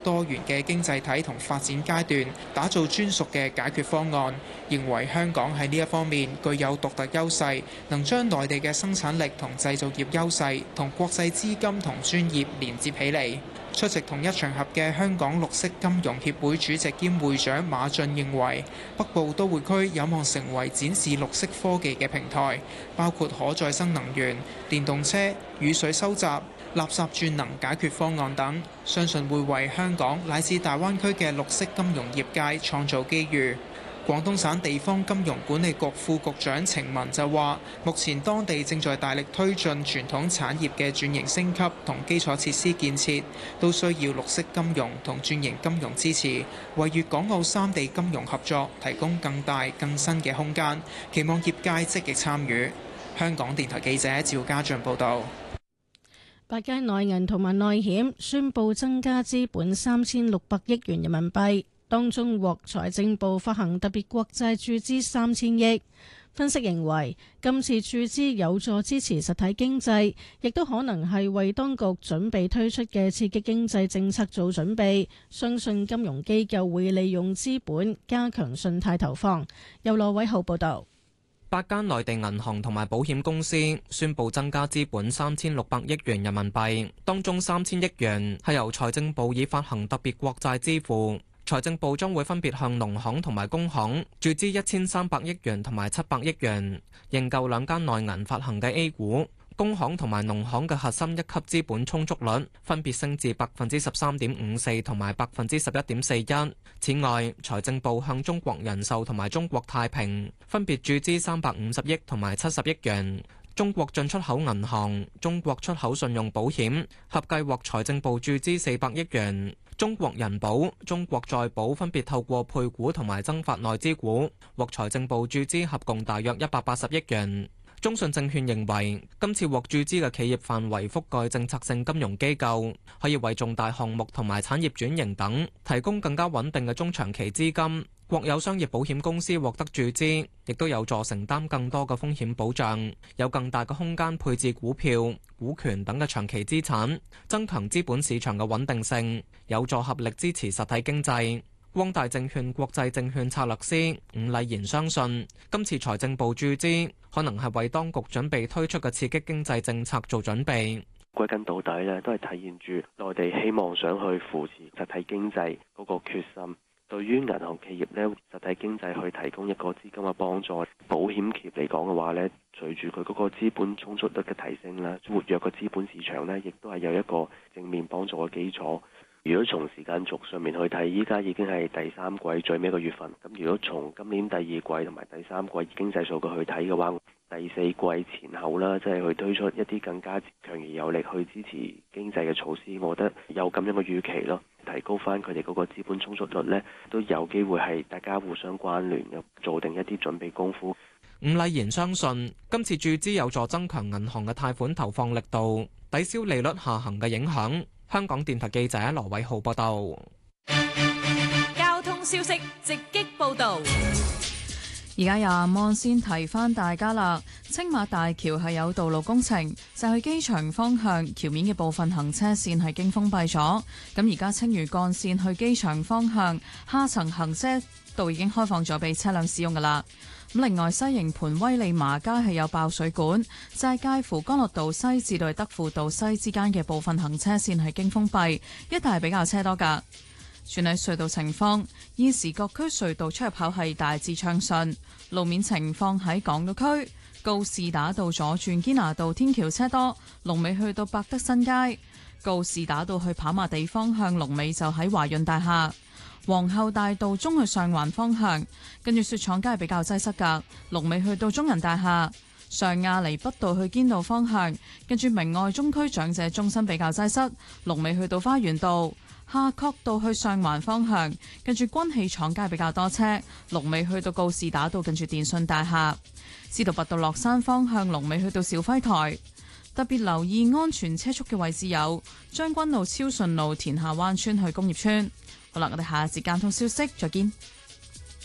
多元嘅經濟體同發展階段，打造專屬嘅解決方案。認為香港喺呢一方面具有獨特優勢，能將內地嘅生產力同製造業優勢同國際資金同專業連接起嚟。出席同一場合嘅香港綠色金融協會主席兼會長馬俊認為，北部都會區有望成為展示綠色科技嘅平台，包括可再生能源、電動車、雨水收集、垃圾轉能解決方案等，相信會為香港乃至大灣區嘅綠色金融業界創造機遇。廣東省地方金融管理局副局長程文就話，目前當地正在大力推進傳統產業嘅轉型升級同基礎設施建設，都需要綠色金融同轉型金融支持，為粵港澳三地金融合作提供更大更新嘅空間，期望業界積極參與。香港電台記者趙家俊報導。 百佳內銀同埋內險宣布增加資本3600億元人民幣。當中獲財政部發行特別國債注資3000億。分析認為，今次注資有助支持實體經濟，亦都可能係為當局準備推出嘅刺激經濟政策做準備。相信金融機構會利用資本加強信貸投放。由羅偉浩報導。 八間內地銀行同埋保險公司宣布增加資本3600億元人民幣，當中3000億元係由財政部以發行特別國債支付。財政部將會分別向農行同埋工行注資1300億元同埋700億元，認購兩間內銀發行嘅 A 股。工行同埋農行嘅核心一級資本充足率分別升至13.54%同埋11.41%。此外，財政部向中國人壽同埋中國太平分別注資350億同埋70億元。中國進出口銀行、中國出口信用保險合計獲財政部注資400億元。中國人保、中國再保分別透過配股同埋增發內資股，獲財政部注資合共大約180億元。中信證券認為，今次獲注資嘅企業範圍覆蓋政策性金融機構，可以為重大項目同埋產業轉型等提供更加穩定嘅中長期資金。國有商業保險公司獲得注資，亦都有助承擔更多嘅風險保障，有更大嘅空間配置股票、股權等嘅長期資產，增強資本市場嘅穩定性，有助合力支持實體經濟。光大證券國際證券策略師伍禮賢相信，今次財政部注資可能係為當局準備推出嘅刺激經濟政策做準備。 歸根到底咧，都係體現住內地希望想去扶持實體經濟嗰個決心。對於銀行企業咧，實體經濟去提供一個資金嘅幫助。保險企業嚟講嘅話咧，隨住佢嗰個資本充足率嘅提升啦，活躍嘅資本市場咧，亦都係有一個正面幫助嘅基礎。如果從時間軸上面去睇，依家已經係第三季最尾一個月份。咁如果從今年第二季同埋第三季經濟數據去睇嘅話，第四季前後啦，即係去推出一啲更加強而有力去支持經濟嘅措施，我覺得有咁樣嘅預期咯，提高翻佢哋嗰個資本充足率呢，都有機會係大家互相關聯嘅，做定一啲準備功夫。 伍禮賢相信今次注資有助增強銀行嘅貸款投放力度，抵消利率下行嘅影響。香港電台記者羅偉浩報道。 交通消息直擊報道。 而家由阿摩先提翻大家啦，青馬大橋係有道路工程，就去機場方向橋面嘅部分行車線係已經封閉咗。咁而家青嶼幹線去機場方向下層行車道已經開放咗俾車輛使用噶啦。咁另外，西營盤威利麻街係有爆水管，就係介乎干諾道西至到德輔道西之間嘅部分行車線係經封閉，一帶係比較車多噶。轉喺隧道情況，現時各區隧道出入口係大致暢順。路面情況喺港島區，告士打道左轉堅拿道天橋車多，龍尾去到百德新街；告士打道去跑馬地方向龍尾就喺華潤大廈。皇后大道中去上環方向，跟住雪廠街係比較擠塞噶，龍尾去到中人大廈。上亞厘畢道去堅道方向，跟住明愛中區長者中心比較擠塞，龍尾去到花園道。夏慤道去上環方向，跟住軍器廠街比較多車，龍尾去到告士打道，跟住電信大廈。司徒拔道落山方向，龍尾去到肇輝台。特別留意安全車速嘅位置有將軍澳超順路田下灣村去工業村。好啦，我哋下一節交通消息再見。